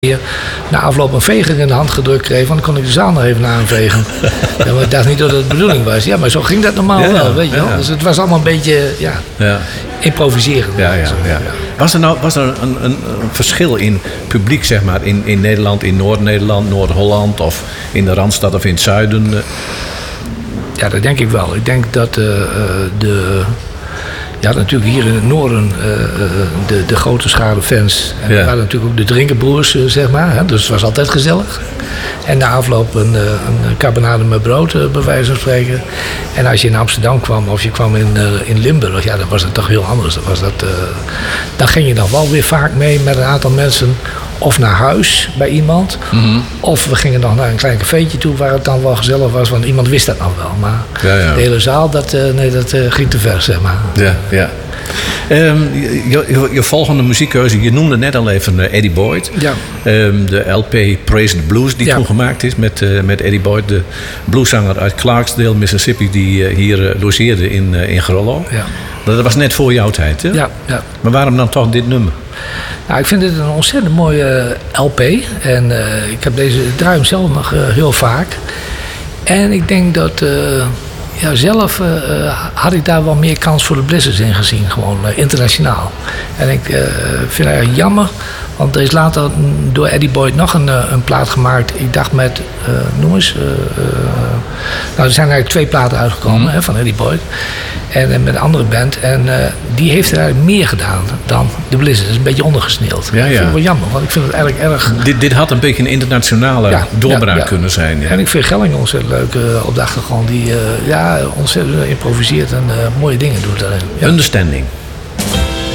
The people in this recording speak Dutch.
na afloop een veger in de hand gedrukt kreeg, want dan kon ik de zaal nog even aanvegen. Ja, maar ik dacht niet dat het de bedoeling was. Ja, maar zo ging dat normaal wel, weet je wel. Dus het was allemaal een beetje improviseren. Ja. Was er een verschil in publiek, zeg maar, in Nederland, in Noord-Nederland, Noord-Holland of in de Randstad of in het zuiden? Ja, dat denk ik wel. Ik denk dat natuurlijk hier in het noorden de grote schare fans. En er waren natuurlijk ook de Drinkenbroers, zeg maar. Hè, dus het was altijd gezellig. En na afloop een carbonade met brood, bij wijze van spreken. En als je in Amsterdam kwam of je kwam in Limburg, dan was het toch heel anders. Dan ging je dan wel weer vaak mee met een aantal mensen. Of naar huis bij iemand. Mm-hmm. Of we gingen nog naar een klein cafeetje toe waar het dan wel gezellig was. Want iemand wist dat nog wel. Maar de hele zaal, dat ging te ver, zeg maar. Ja. Je volgende muziekkeuze, je noemde net al even Eddie Boyd. Ja. De LP Praise the Blues die toen gemaakt is met Eddie Boyd. De blueszanger uit Clarksdale, Mississippi, die hier logeerde in Grollo. Ja. Dat was net voor jouw tijd, hè? Ja. Maar waarom dan toch dit nummer? Nou, ik vind dit een ontzettend mooie LP. En ik draai hem zelf nog heel vaak. En ik denk dat zelf had ik daar wel meer kans voor de Blizzards in gezien. Gewoon internationaal. En ik vind het eigenlijk jammer. Want er is later door Eddie Boyd nog een plaat gemaakt. Ik dacht met, er zijn eigenlijk 2 platen uitgekomen van Eddie Boyd. En met een andere band. En die heeft er eigenlijk meer gedaan dan de Blizzards. Dat is een beetje ondergesneeld. Ja. Dat vind ik wel jammer, want ik vind het eigenlijk erg... Dit had een beetje een internationale doorbraak kunnen zijn. Ja. En ik vind Gelling ontzettend leuk op de achtergrond. Die ontzettend improviseert en mooie dingen doet daarin. Ja. Understanding.